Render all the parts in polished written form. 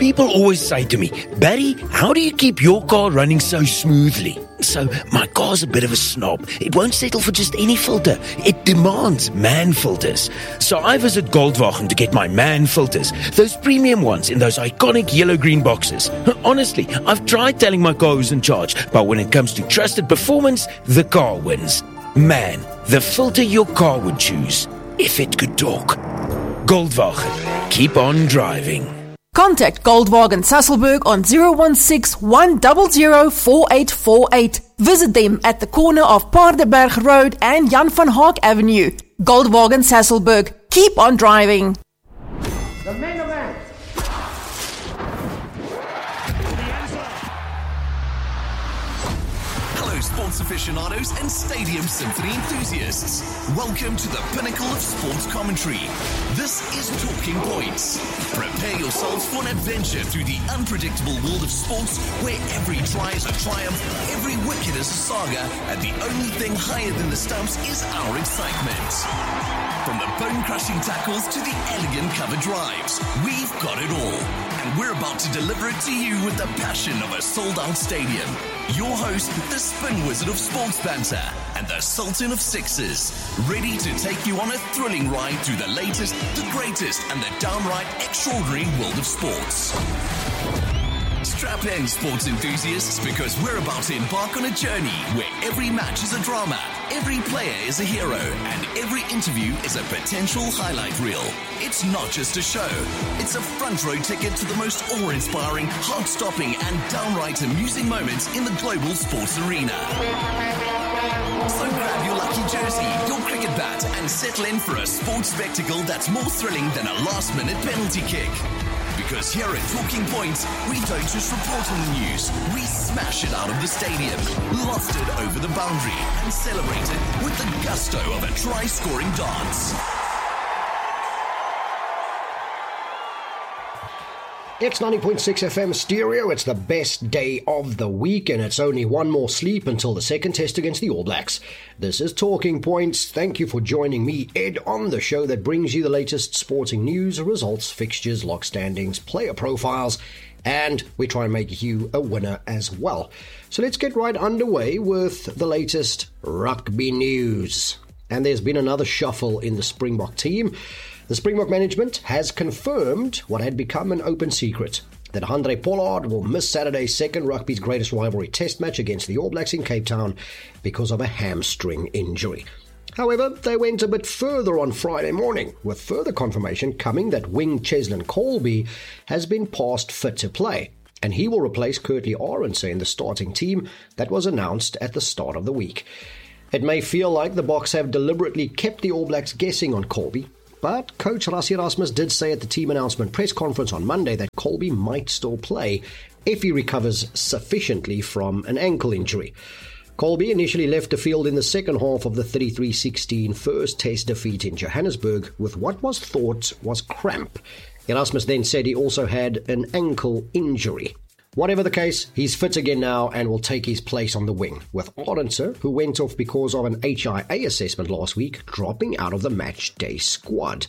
People always say to me, Barry, how do you keep your car running so smoothly? So my car's a bit of a snob. It won't settle for just any filter. It demands MAN filters. So I visit Goldwagen to get my MAN filters, those premium ones in those iconic yellow-green boxes. Honestly, I've tried telling my car who's in charge, but when it comes to trusted performance, the car wins. MAN, the filter your car would choose, if it could talk. Goldwagen, keep on driving. Contact Goldwagen Sasolburg on 016-100-4848. Visit them at the corner of Paardeberg Road and Jan van Haak Avenue. Goldwagen Sasolburg. Keep on driving. The main event. Hello, sports aficionados and Stadium Symphony enthusiasts. Welcome to the pinnacle of sports commentary. This is Talking Points. Prepare yourselves for an adventure through the unpredictable world of sports where every try is a triumph, every wicket is a saga, and the only thing higher than the stumps is our excitement. From the bone-crushing tackles to the elegant cover drives, we've got it all. And we're about to deliver it to you with the passion of a sold-out stadium. Your host, the Spin Wizard of Sports Banter, and the Sultan of Sixes, ready to take you on a thrilling ride through the latest, the greatest, and the downright extraordinary world of sports. Strap in, sports enthusiasts, because we're about to embark on a journey where every match is a drama, every player is a hero, and every interview is a potential highlight reel. It's not just a show. It's a front row ticket to the most awe-inspiring, heart-stopping, and downright amusing moments in the global sports arena. So grab your lucky jersey, your cricket bat, and settle in for a sports spectacle that's more thrilling than a last-minute penalty kick. Because here at Talking Points, we don't just report on the news, we smash it out of the stadium, loft it over the boundary, and celebrate it with the gusto of a try-scoring dance. It's 90.6 FM stereo. It's the best day of the week, and it's only one more sleep until the second test against the All Blacks. This is Talking Points. Thank you for joining me, Ed, on the show that brings you the latest sporting news, results, fixtures, lock standings, player profiles, and we try and make you a winner as well. So let's get right underway with the latest rugby news. And there's been another shuffle in the Springbok team. The Springbok management has confirmed what had become an open secret, that Handré Pollard will miss Saturday's second rugby's greatest rivalry test match against the All Blacks in Cape Town because of a hamstring injury. However, they went a bit further on Friday morning, with further confirmation coming that wing Cheslin Colby has been passed fit to play, and he will replace Kurtley Arendse in the starting team that was announced at the start of the week. It may feel like the Boks have deliberately kept the All Blacks guessing on Colby, but coach Rassie Erasmus did say at the team announcement press conference on Monday that Colby might still play if he recovers sufficiently from an ankle injury. Colby initially left the field in the second half of the 33-16 first test defeat in Johannesburg with what was thought was cramp. Erasmus then said he also had an ankle injury. Whatever the case, he's fit again now and will take his place on the wing, with Arendse, who went off because of an HIA assessment last week, dropping out of the match day squad.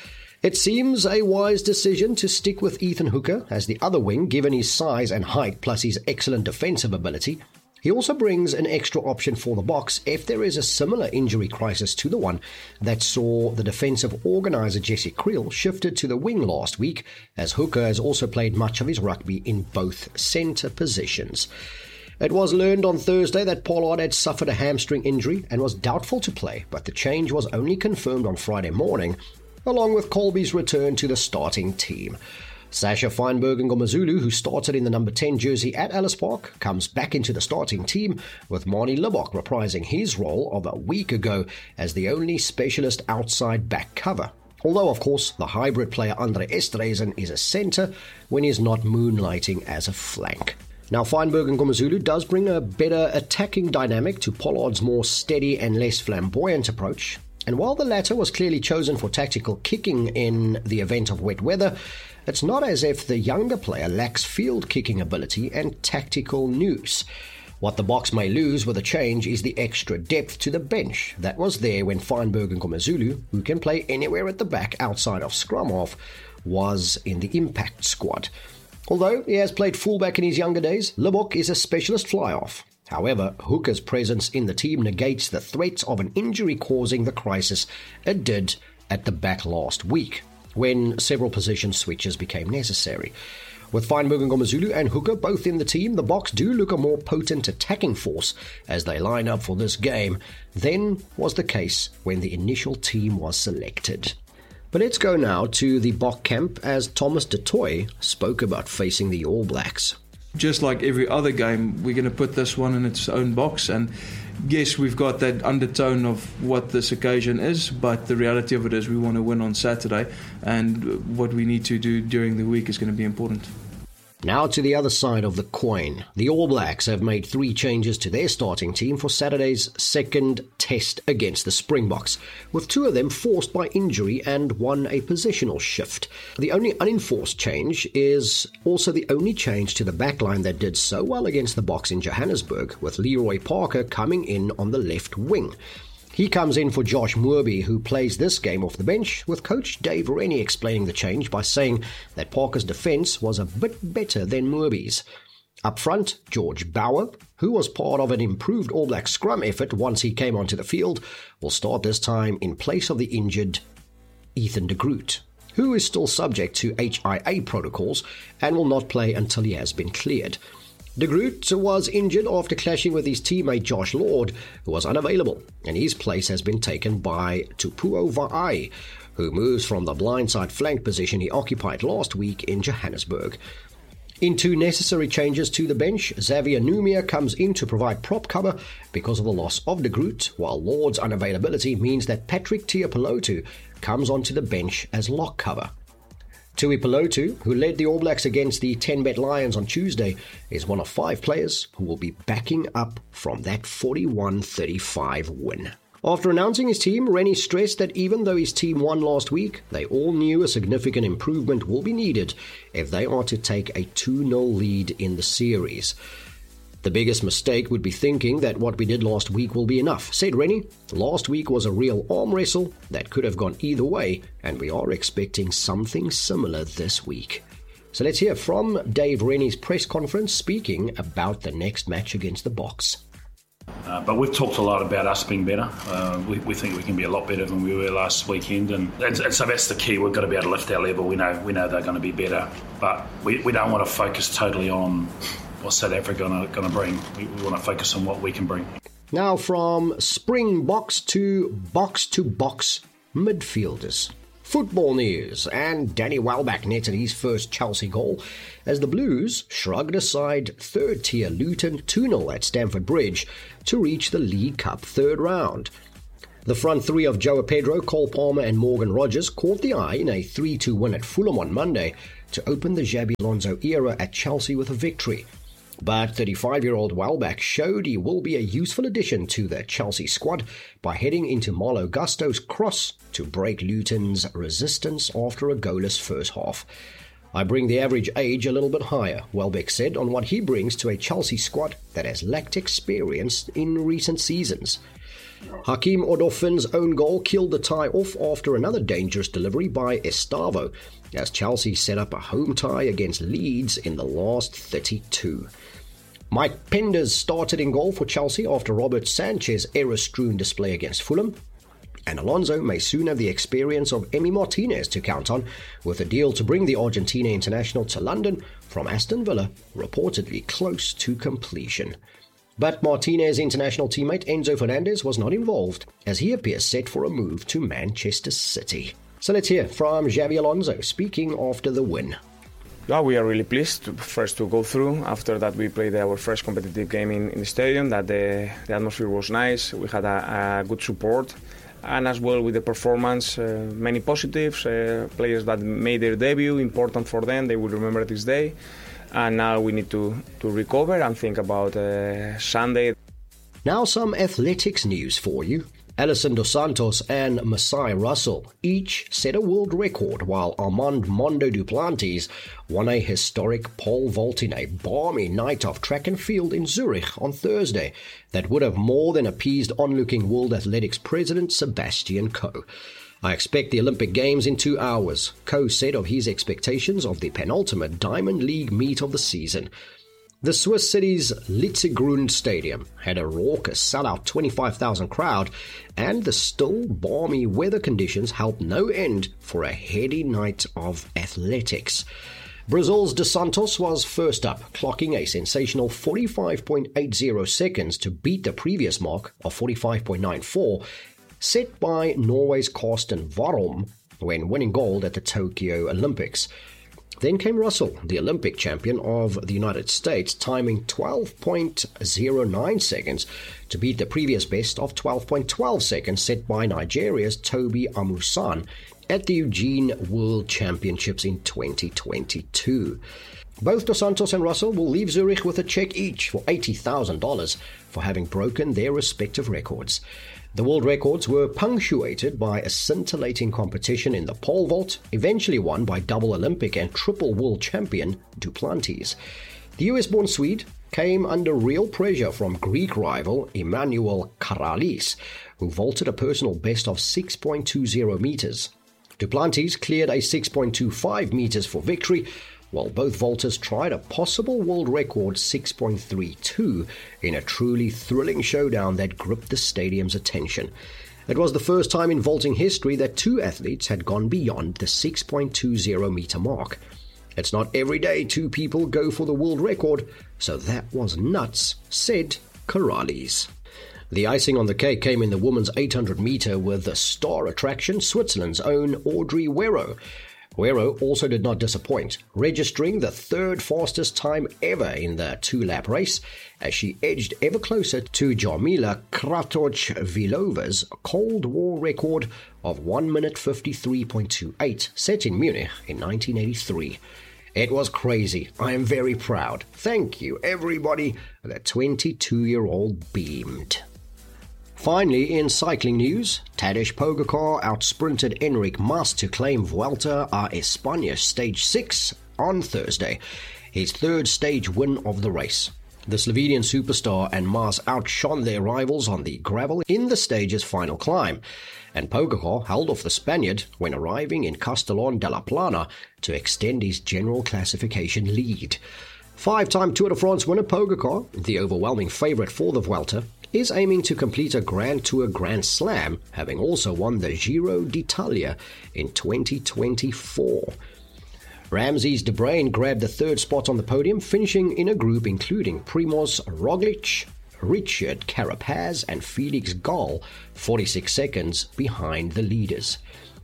It seems a wise decision to stick with Ethan Hooker as the other wing, given his size and height plus his excellent defensive ability. He also brings an extra option for the Boks if there is a similar injury crisis to the one that saw the defensive organiser Jesse Kriel shifted to the wing last week, as Hooker has also played much of his rugby in both centre positions. It was learned on Thursday that Pollard had suffered a hamstring injury and was doubtful to play, but the change was only confirmed on Friday morning, along with Colby's return to the starting team. Sasha Feinberg and Ngomazulu, who started in the number 10 jersey at Ellis Park, comes back into the starting team, with Marnie Libbok reprising his role of a week ago as the only specialist outside back cover. Although, of course, the hybrid player Andre Esterhuizen is a centre when he's not moonlighting as a flank. Now, Feinberg and Ngomazulu does bring a better attacking dynamic to Pollard's more steady and less flamboyant approach. And while the latter was clearly chosen for tactical kicking in the event of wet weather, it's not as if the younger player lacks field kicking ability and tactical nous. What the Boks may lose with a change is the extra depth to the bench that was there when Feinberg and Ngomazulu, who can play anywhere at the back outside of scrum half, was in the impact squad. Although he has played fullback in his younger days, Libbok is a specialist fly-off. However, Hooker's presence in the team negates the threat of an injury causing the crisis it did at the back last week, when several position switches became necessary. With Feinberg and Ngomazulu and Hooker both in the team, the Boks do look a more potent attacking force as they line up for this game than was the case when the initial team was selected. But let's go now to the Bok camp as Thomas du Toit spoke about facing the All Blacks. Just like every other game, we're going to put this one in its own box, and yes, we've got that undertone of what this occasion is, but the reality of it is we want to win on Saturday, and what we need to do during the week is going to be important. Now to the other side of the coin. The All Blacks have made 3 changes to their starting team for Saturday's second test against the Springboks, with 2 of them forced by injury and 1 a positional shift. The only unenforced change is also the only change to the backline that did so well against the Boks in Johannesburg, with Leroy Parker coming in on the left wing. He comes in for Josh Moorby, who plays this game off the bench, with coach Dave Rennie explaining the change by saying that Parker's defence was a bit better than Moorby's. Up front, George Bauer, who was part of an improved All Black scrum effort once he came onto the field, will start this time in place of the injured Ethan de Groot, who is still subject to HIA protocols and will not play until he has been cleared. De Groot was injured after clashing with his teammate Josh Lord, who was unavailable, and his place has been taken by Tupuo Va'ai, who moves from the blindside flank position he occupied last week in Johannesburg. In 2 necessary changes to the bench, Xavier Numia comes in to provide prop cover because of the loss of De Groot, while Lord's unavailability means that Patrick Tiapolotu comes onto the bench as lock cover. Tui Pelotu, who led the All Blacks against the 10-bet Lions on Tuesday, is one of 5 players who will be backing up from that 41-35 win. After announcing his team, Rennie stressed that even though his team won last week, they all knew a significant improvement will be needed if they are to take a 2-0 lead in the series. The biggest mistake would be thinking that what we did last week will be enough, said Rennie. Last week was a real arm wrestle that could have gone either way, and we are expecting something similar this week. So let's hear from Dave Rennie's press conference speaking about the next match against the Boks. But we've talked a lot about us being better. We think we can be a lot better than we were last weekend, and so that's the key. We've got to be able to lift our level. We know they're going to be better, but we don't want to focus totally on what South Africa going to bring. We want to focus on what we can bring. Now from Springboks to box midfielders. Football news, and Danny Welbeck netted his first Chelsea goal as the Blues shrugged aside third-tier Luton 2-0 at Stamford Bridge to reach the League Cup third round. The front 3 of João Pedro, Cole Palmer and Morgan Rogers caught the eye in a 3-2 win at Fulham on Monday to open the Xabi Alonso era at Chelsea with a victory. But 35-year-old Welbeck showed he will be a useful addition to the Chelsea squad by heading into Malo Gusto's cross to break Luton's resistance after a goalless first half. I bring the average age a little bit higher, Welbeck said on what he brings to a Chelsea squad that has lacked experience in recent seasons. Hakeem Odofin's own goal killed the tie off after another dangerous delivery by Estavo, as Chelsea set up a home tie against Leeds in the last 32. Mike Penders started in goal for Chelsea after Robert Sanchez's error-strewn display against Fulham, and Alonso may soon have the experience of Emi Martinez to count on, with a deal to bring the Argentina international to London from Aston Villa reportedly close to completion. But Martinez's international teammate Enzo Fernandez was not involved, as he appears set for a move to Manchester City. So let's hear from Xabi Alonso speaking after the win. Yeah, we are really pleased first to go through. After that, we played our first competitive game in the stadium. That the atmosphere was nice. We had a good support, and as well with the performance, many positives. Players that made their debut, important for them. They will remember this day. And now we need to recover and think about Sunday. Now some athletics news for you. Alison Dos Santos and Masai Russell each set a world record, while Armand Mondo Duplantis won a historic pole vault in a balmy night of track and field in Zurich on Thursday that would have more than appeased onlooking World Athletics president Sebastian Coe. I expect the Olympic Games in 2 hours, Coe said of his expectations of the penultimate Diamond League meet of the season. The Swiss city's Letzigrund Stadium had a raucous sellout 25,000 crowd, and the still balmy weather conditions helped no end for a heady night of athletics. Brazil's Dos Santos was first up, clocking a sensational 45.80 seconds to beat the previous mark of 45.94, set by Norway's Karsten Warholm when winning gold at the Tokyo Olympics. Then came Russell, the Olympic champion of the United States, timing 12.09 seconds to beat the previous best of 12.12 seconds set by Nigeria's Toby Amusan at the Eugene World Championships in 2022. Both Dos Santos and Russell will leave Zurich with a check each for $80,000 for having broken their respective records. The world records were punctuated by a scintillating competition in the pole vault, eventually won by double Olympic and triple world champion Duplantis. The US-born Swede came under real pressure from Greek rival Emmanuel Karalis, who vaulted a personal best of 6.20 meters. Duplantis cleared a 6.25 meters for victory, while both vaulters tried a possible world record 6.32 in a truly thrilling showdown that gripped the stadium's attention. It was the first time in vaulting history that two athletes had gone beyond the 6.20 meter mark. It's not every day two people go for the world record, so that was nuts, said Karalis. The icing on the cake came in the women's 800 meter with the star attraction, Switzerland's own Audrey Wero. Wero also did not disappoint, registering the third fastest time ever in the two-lap race as she edged ever closer to Jarmila Kratochvilova's Cold War record of 1 minute 53.28 set in Munich in 1983. It was crazy. I am very proud. Thank you, everybody. The 22-year-old beamed. Finally, in cycling news, Tadej Pogacar outsprinted Enric Mas to claim Vuelta a España Stage 6 on Thursday, his third stage win of the race. The Slovenian superstar and Mas outshone their rivals on the gravel in the stage's final climb, and Pogacar held off the Spaniard when arriving in Castellón de la Plana to extend his general classification lead. Five-time Tour de France winner Pogacar, the overwhelming favourite for the Vuelta, is aiming to complete a Grand Tour Grand Slam, having also won the Giro d'Italia in 2024. Ramses de Bruyne grabbed the third spot on the podium, finishing in a group including Primož Roglič, Richard Carapaz and Felix Gall, 46 seconds behind the leaders.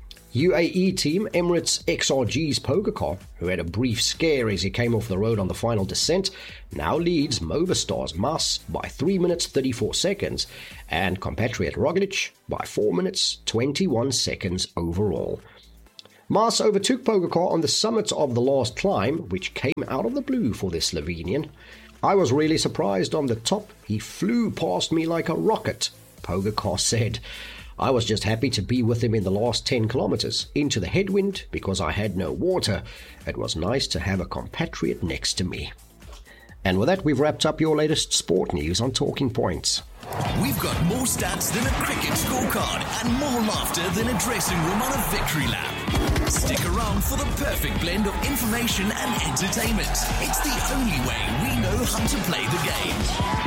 UAE team Emirates XRG's Pogacar, who had a brief scare as he came off the road on the final descent, now leads Movistar's Mas by 3 minutes 34 seconds and compatriot Roglič by 4 minutes 21 seconds overall. Mas overtook Pogacar on the summit of the last climb, which came out of the blue for the Slovenian. I was really surprised on the top. He flew past me like a rocket, Pogacar said. I was just happy to be with him in the last 10 kilometers into the headwind because I had no water. It was nice to have a compatriot next to me. And with that, we've wrapped up your latest sport news on Talking Points. We've got more stats than a cricket scorecard and more laughter than a dressing room on a victory lap. Stick around for the perfect blend of information and entertainment. It's the only way we know how to play the game.